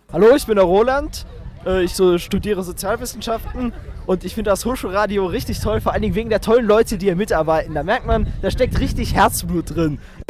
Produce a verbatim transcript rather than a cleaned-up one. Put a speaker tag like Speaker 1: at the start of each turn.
Speaker 1: Hallo, ich bin der Roland. Äh, Ich so studiere Sozialwissenschaften und ich finde das Hochschulradio richtig toll, vor allen Dingen wegen der tollen Leute, die hier mitarbeiten. Da merkt man, da steckt richtig Herzblut drin.